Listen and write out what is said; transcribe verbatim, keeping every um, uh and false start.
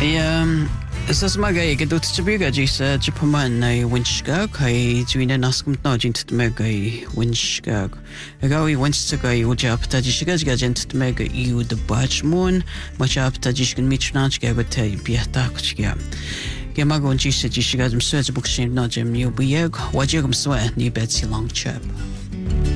Um, Sas magay gadut tabiga jisa jipaman na winchga kai juina naskum no jint mega winchga agawi winchga uja apta jishiga jint mega you the bachmon macha apta jishkin mitchnachga bata biata kuchga Gemagon jisa jishiga mswez bukshin no jem you buyeg wajegum swe ni betsi long chap